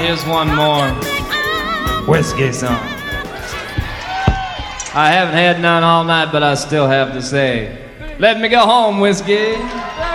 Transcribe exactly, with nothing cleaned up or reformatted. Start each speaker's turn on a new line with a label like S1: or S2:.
S1: here's one more whiskey song. I haven't had none all night, but I still have to say, let me go home, whiskey.